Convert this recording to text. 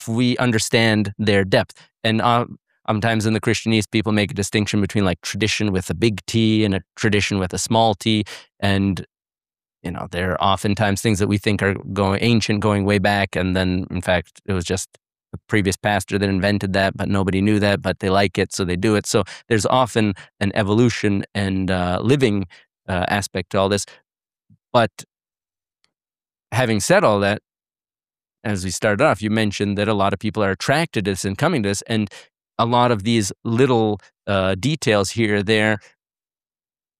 we understand their depth. And sometimes in the Christianese, people make a distinction between like tradition with a big T and a tradition with a small t. And, there are oftentimes things that we think are ancient, going way back. And then, in fact, it was just the previous pastor that invented that, but nobody knew that, but they like it, so they do it. So there's often an evolution and living aspect to all this. But having said all that, as we started off, you mentioned that a lot of people are attracted to this and coming to this, and a lot of these little details here or there